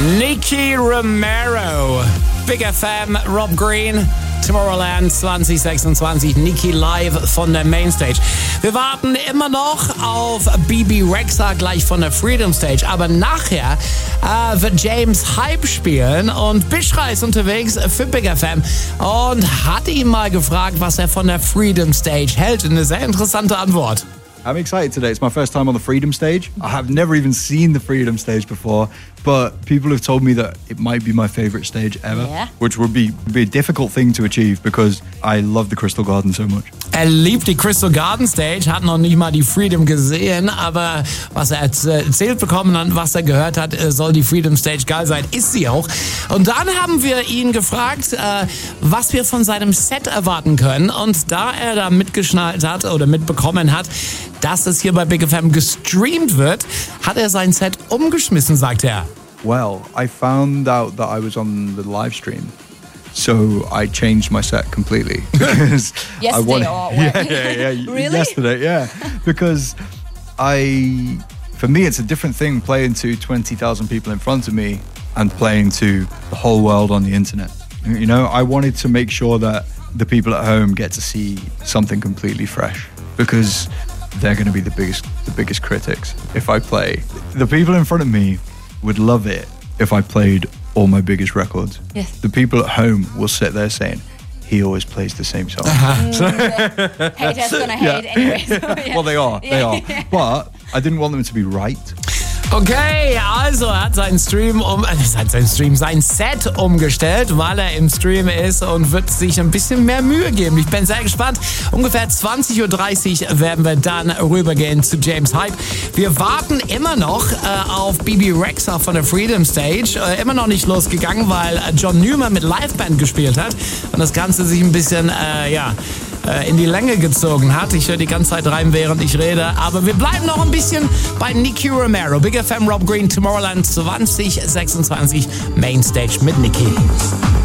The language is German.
Nicky Romero, Big FM, Rob Green, Tomorrowland 2026, Nicky live von der Mainstage. Wir warten immer noch auf Bebe Rexha gleich von der Freedom Stage, aber nachher wird James Hype spielen und Bischra ist unterwegs für Big FM und hat ihn mal gefragt, was er von der Freedom Stage hält. Eine sehr interessante Antwort. I'm excited today. It's my first time on the Freedom Stage. I have never even seen the Freedom Stage before, but people have told me that it might be my favorite stage ever, which would be a difficult thing to achieve because I love the Crystal Garden so much. Er liebt die Crystal Garden Stage, hat noch nicht mal die Freedom gesehen, aber was er erzählt bekommen und was er gehört hat, soll die Freedom Stage geil sein, ist sie auch. Und dann haben wir ihn gefragt, was wir von seinem Set erwarten können. Und da er da mitgeschnallt hat oder mitbekommen hat, dass es hier bei Big FM gestreamt wird, hat er sein Set umgeschmissen, sagt er. Well, I found out that I was on the live stream. So I changed my set completely because Yesterday I wanted, or what? yeah. Really? Yesterday, yeah. Because for me, it's a different thing playing to 20,000 people in front of me and playing to the whole world on the internet. You know, I wanted to make sure that the people at home get to see something completely fresh because they're going to be the biggest critics if I play. The people in front of me would love it if I played all my biggest records. Yes. The people at home will sit there saying, he always plays the same song. Haters gonna hate anyway. So, yeah. Well, they are. But I didn't want them to be right. Okay, also er hat sein Set umgestellt, weil er im Stream ist und wird sich ein bisschen mehr Mühe geben. Ich bin sehr gespannt. Ungefähr 20.30 Uhr werden wir dann rübergehen zu James Hype. Wir warten immer noch auf Bebe Rexha von der Freedom Stage. Immer noch nicht losgegangen, weil John Newman mit Liveband gespielt hat und das Ganze sich ein bisschen, in die Länge gezogen hat. Ich höre die ganze Zeit rein, während ich rede. Aber wir bleiben noch ein bisschen bei Nicky Romero. Big FM, Rob Green, Tomorrowland 2026, Mainstage mit Nicky.